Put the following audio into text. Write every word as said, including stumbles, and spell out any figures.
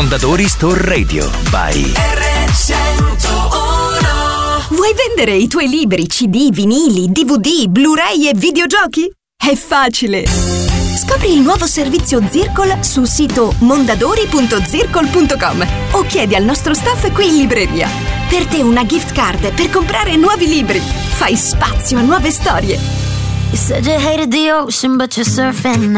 Mondadori Store Radio by erre centouno. Vuoi vendere i tuoi libri, C D, vinili, D V D, Blu-ray e videogiochi? È facile! Scopri il nuovo servizio Zircol sul sito mondadori punto zircol punto com o chiedi al nostro staff qui in libreria. Per te una gift card per comprare nuovi libri. Fai spazio a nuove storie. You said you hated the ocean, but you're surfing